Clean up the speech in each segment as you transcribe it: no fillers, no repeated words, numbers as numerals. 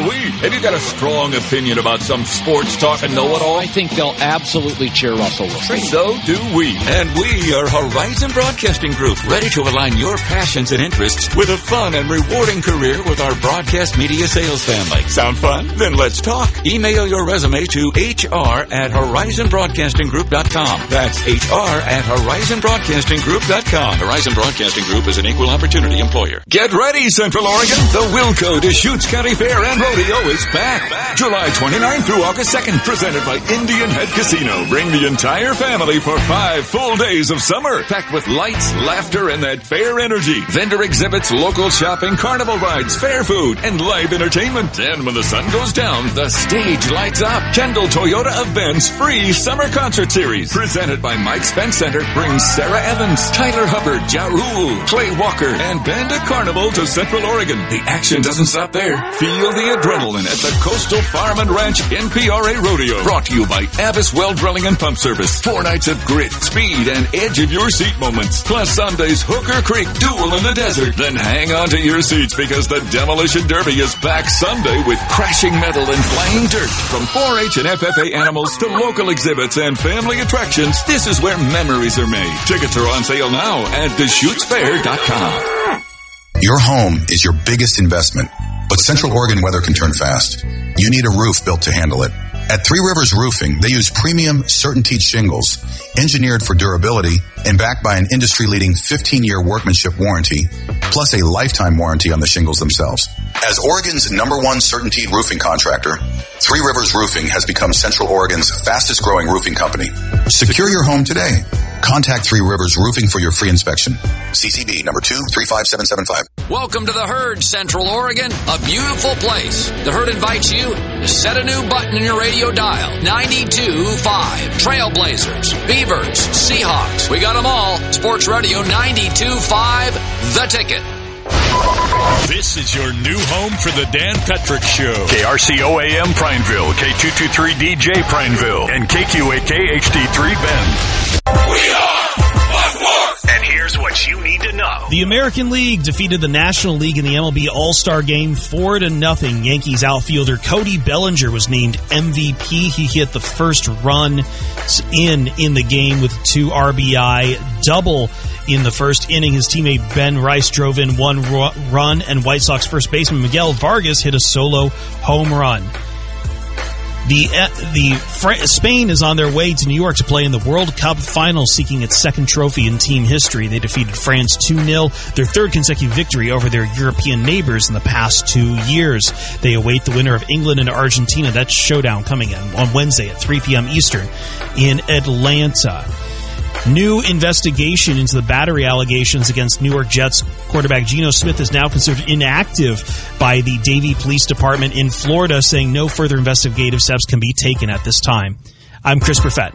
we? Have you got a strong opinion about some sports talk and know-it-all? I think they'll absolutely cheer Russell Wilson. So do we. And we are Horizon Broadcasting Group, ready to align your passions and interests with a fun and rewarding career with our broadcast media sales family. Sound fun? Then let's talk. Email your resume to hr@horizonbroadcastinggroup.com. That's hr@horizonbroadcastinggroup.com. Horizon Broadcasting Group is an equal opportunity employer. Get ready, Central Oregon. The Wilco Deschutes County Fair and Rodeo is back. July 29th through August 2nd, presented by Indian Head Casino. Bring the entire family for 5 full days of summer, packed with lights, laughter, and that fair energy. Vendor exhibits, local shopping, carnival rides, fair food, and live entertainment. And when the sun goes down, the stage lights up. Kendall Toyota Events free summer concert series, presented by Mike Spence Center, brings Sarah Evans, Tyler Hubbard, Ja Rule, Clay Walker, and Bandit Carnival to Central Oregon. The action doesn't stop there. Feel the adrenaline at the Coastal Farm and Ranch NPRA Rodeo. Brought to you by Abbas Well Drilling and Pump Service. 4 nights of grit, speed, and edge of your seat moments. Plus Sunday's Hooker Creek Duel in the Desert. Then hang on to your seats because the Demolition Derby is back Sunday with crashing metal and flying dirt. From 4-H and FFA animals to local exhibits and family attractions, this is where memories are made. Tickets are on sale now at DeschutesFair.com. Your home is your biggest investment, but Central Oregon weather can turn fast. You need a roof built to handle it. At Three Rivers Roofing, they use premium CertainTeed shingles, engineered for durability and backed by an industry-leading 15-year workmanship warranty, plus a lifetime warranty on the shingles themselves. As Oregon's #1 CertainTeed roofing contractor, Three Rivers Roofing has become Central Oregon's fastest-growing roofing company. Secure your home today. Contact Three Rivers Roofing for your free inspection. CCB number 235775. Welcome to the Herd, Central Oregon, a beautiful place. The Herd invites you to set a new button in your radio dial. 92.5. Trailblazers, Beavers, Seahawks. We got them all. Sports Radio 92.5, The Ticket. This is your new home for the Dan Petrick Show. KRCO AM Prineville, K223DJ Prineville, and KQAK HD3 Bend. We are Buckmore! And here's what you need to know. The American League defeated the National League in the MLB All-Star Game 4-0. Yankees outfielder Cody Bellinger was named MVP. He hit the first run in the game with a 2 RBI double in the first inning. His teammate Ben Rice drove in 1 run, and White Sox first baseman Miguel Vargas hit a solo home run. Spain is on their way to New York to play in the World Cup final, seeking its second trophy in team history. They defeated France 2-0, their third consecutive victory over their European neighbors in the past 2 years. They await the winner of England and Argentina. That showdown coming in on Wednesday at 3 p.m. Eastern in Atlanta. New investigation into the battery allegations against New York Jets quarterback Geno Smith is now considered inactive by the Davie Police Department in Florida, saying no further investigative steps can be taken at this time. I'm Chris Perfett.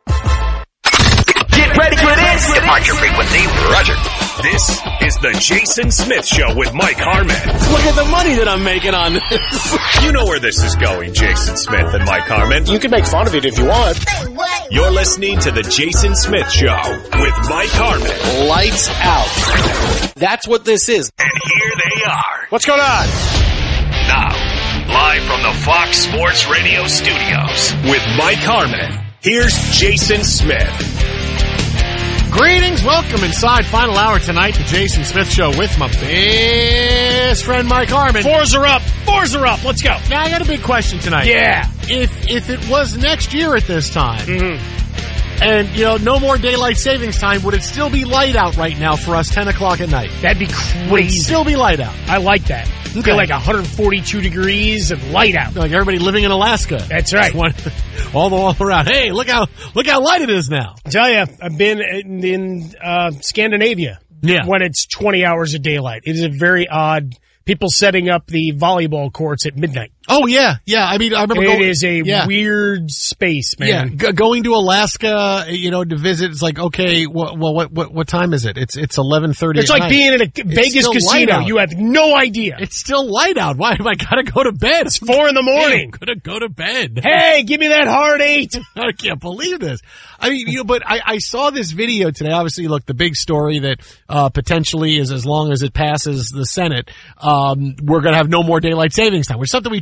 Get ready for this! Departure frequency, Roger. This is the Jason Smith Show with Mike Harmon. Look at the money that I'm making on this. You know where this is going, Jason Smith and Mike Harmon. You can make fun of it if you want. You're listening to the Jason Smith Show with Mike Harmon. Lights out. That's what this is. And here they are. What's going on? Now, live from the Fox Sports Radio studios with Mike Harmon, here's Jason Smith. Greetings, welcome inside final hour tonight, the Jason Smith Show with my best friend Mike Harmon. Fours are up, let's go. Now I got a big question tonight. Yeah. If it was next year at this time, and no more daylight savings time, would it still be light out right now for us 10 o'clock at night? That'd be crazy. Would it still be light out? I like that. Okay. Feel like 142 degrees and light out. Like everybody living in Alaska. That's right. All around. Hey, look how light it is now. I tell you, I've been in Scandinavia. Yeah. When it's 20 hours of daylight. It is a very odd. People setting up the volleyball courts at midnight. Oh, yeah. Yeah. I mean, I remember It is a weird space, man. Yeah. Going to Alaska, to visit, it's like, okay, what time is it? It's 11:30. It's like being in a Vegas casino. You have no idea. It's still light out. Why have I got to go to bed? It's 4 a.m. I'm going to go to bed. Hey, give me that hard 8. I can't believe this. I mean, but I saw this video today. Obviously, look, the big story that potentially is, as long as it passes the Senate, we're going to have no more daylight savings time, which is something we